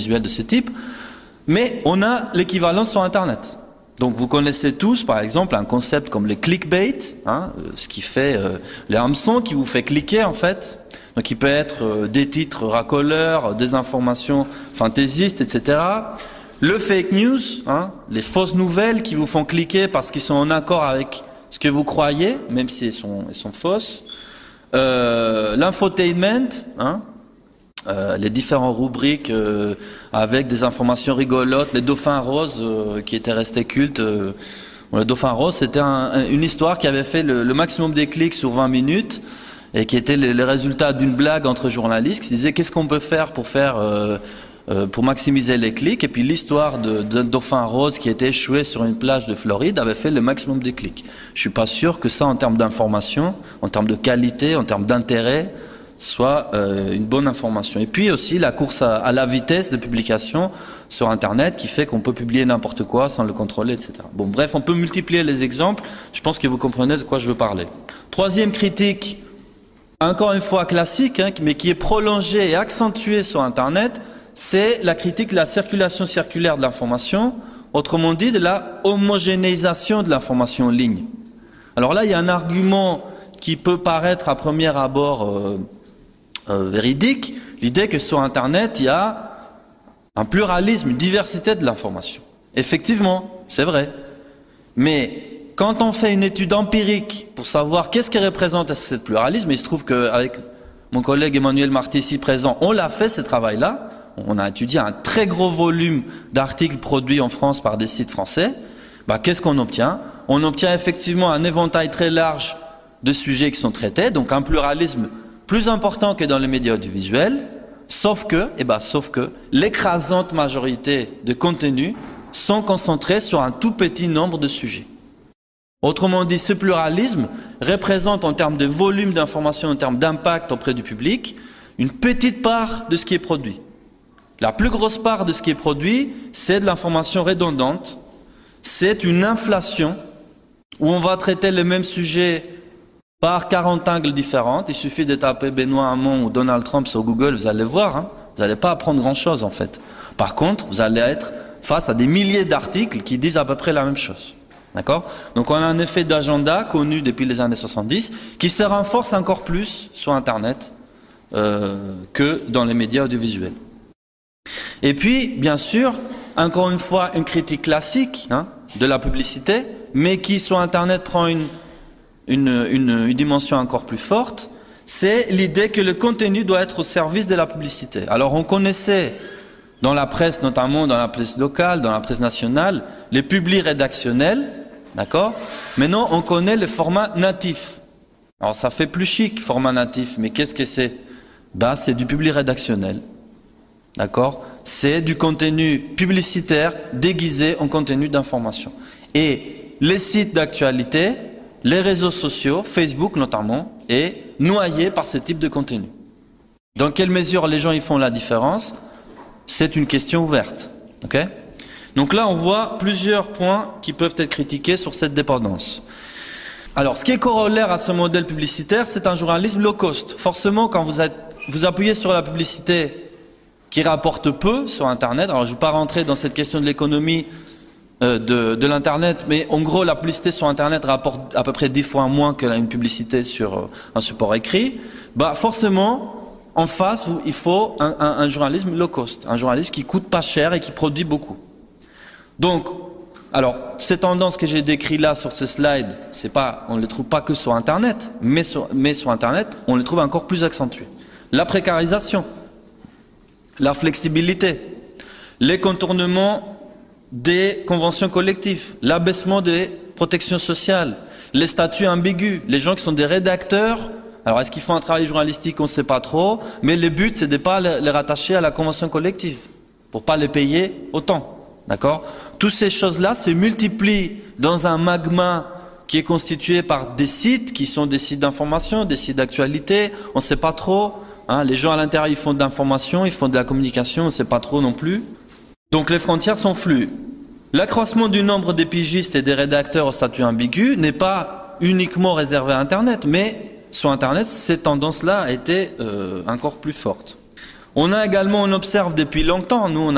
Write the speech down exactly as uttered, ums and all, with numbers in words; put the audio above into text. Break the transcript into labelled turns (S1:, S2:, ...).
S1: visuels de ce type, mais on a l'équivalent sur Internet. Donc vous connaissez tous, par exemple, un concept comme les clickbait, hein, ce qui fait euh, les hameçons qui vous fait cliquer en fait. Donc il peut être euh, des titres racoleurs, des informations fantaisistes, et cetera. Le fake news, hein, les fausses nouvelles qui vous font cliquer parce qu'ils sont en accord avec ce que vous croyez, même si elles sont, elles sont fausses. Euh, L'infotainment, hein, euh, les différentes rubriques euh, avec des informations rigolotes, les dauphins roses euh, qui étaient restés cultes. Euh, bon, le dauphin rose, c'était un, une histoire qui avait fait le, le maximum des clics sur vingt minutes et qui était le, le résultat d'une blague entre journalistes qui se disaient qu'est-ce qu'on peut faire pour faire euh, euh, pour maximiser les clics. Et puis l'histoire d'un dauphin rose qui était échoué sur une plage de Floride avait fait le maximum des clics. Je suis pas sûr que ça, en termes d'information, en termes de qualité, en termes d'intérêt, soit euh, une bonne information. Et puis aussi la course à, à la vitesse de publication sur Internet qui fait qu'on peut publier n'importe quoi sans le contrôler, et cetera. Bon, bref, on peut multiplier les exemples. Je pense que vous comprenez de quoi je veux parler. Troisième critique, encore une fois classique, hein, mais qui est prolongée et accentuée sur Internet, c'est la critique de la circulation circulaire de l'information, autrement dit de la homogénéisation de l'information en ligne. Alors là, il y a un argument qui peut paraître à premier abord euh, euh, véridique, l'idée que sur Internet, il y a un pluralisme, une diversité de l'information. Effectivement, c'est vrai. Mais quand on fait une étude empirique pour savoir qu'est-ce qui représente ce pluralisme, il se trouve qu'avec mon collègue Emmanuel Marty ici présent, on l'a fait ce travail-là. On a étudié un très gros volume d'articles produits en France par des sites français. Bah, qu'est-ce qu'on obtient? On obtient effectivement un éventail très large de sujets qui sont traités, donc un pluralisme plus important que dans les médias audiovisuels, sauf que, eh ben, sauf que l'écrasante majorité de contenus sont concentrés sur un tout petit nombre de sujets. Autrement dit, ce pluralisme représente en termes de volume d'information, en termes d'impact auprès du public, une petite part de ce qui est produit. La plus grosse part de ce qui est produit, c'est de l'information redondante, c'est une inflation où on va traiter le même sujet par quarante angles différents. Il suffit de taper Benoît Hamon ou Donald Trump sur Google, vous allez voir, hein, vous n'allez pas apprendre grand-chose en fait. Par contre, vous allez être face à des milliers d'articles qui disent à peu près la même chose. D'accord? Donc on a un effet d'agenda connu depuis les années soixante-dix qui se renforce encore plus sur Internet euh, que dans les médias audiovisuels. Et puis, bien sûr, encore une fois, une critique classique hein, de la publicité, mais qui sur Internet prend une, une, une, une dimension encore plus forte, c'est l'idée que le contenu doit être au service de la publicité. Alors on connaissait dans la presse, notamment dans la presse locale, dans la presse nationale, les publis rédactionnels, d'accord? Maintenant, on connaît le format natif. Alors ça fait plus chic, format natif, mais qu'est-ce que c'est? Ben, c'est du public rédactionnel. D'accord? C'est du contenu publicitaire déguisé en contenu d'information. Et les sites d'actualité, les réseaux sociaux, Facebook notamment, est noyé par ce type de contenu. Dans quelle mesure les gens y font la différence? C'est une question ouverte. Okay? Donc là, on voit plusieurs points qui peuvent être critiqués sur cette dépendance. Alors, ce qui est corollaire à ce modèle publicitaire, c'est un journalisme low cost. Forcément, quand vous, êtes, vous appuyez sur la publicité qui rapporte peu sur Internet. Alors je ne vais pas rentrer dans cette question de l'économie euh, de, de l'Internet, mais en gros la publicité sur Internet rapporte à peu près dix fois moins qu'une publicité sur euh, un support écrit. Bah forcément, en face, vous, il faut un, un, un journalisme low cost, un journalisme qui coûte pas cher et qui produit beaucoup. Donc, alors ces tendances que j'ai décrites là sur ce slide, c'est pas, on ne les trouve pas que sur Internet, mais sur, mais sur Internet, on les trouve encore plus accentuées. La précarisation, la flexibilité, les contournements des conventions collectives, l'abaissement des protections sociales, les statuts ambigus, les gens qui sont des rédacteurs. Alors est-ce qu'ils font un travail journalistique? On ne sait pas trop, mais le but c'est de ne pas les rattacher à la convention collective, pour ne pas les payer autant. D'accord? Toutes ces choses-là se multiplient dans un magma qui est constitué par des sites qui sont des sites d'information, des sites d'actualité, on ne sait pas trop. Hein, les gens à l'intérieur, ils font de l'information, ils font de la communication, on ne sait pas trop non plus. Donc les frontières sont flues. L'accroissement du nombre des pigistes et des rédacteurs au statut ambigu n'est pas uniquement réservé à Internet, mais sur Internet, cette tendance-là a été euh, encore plus forte. On a également, on observe depuis longtemps, nous on a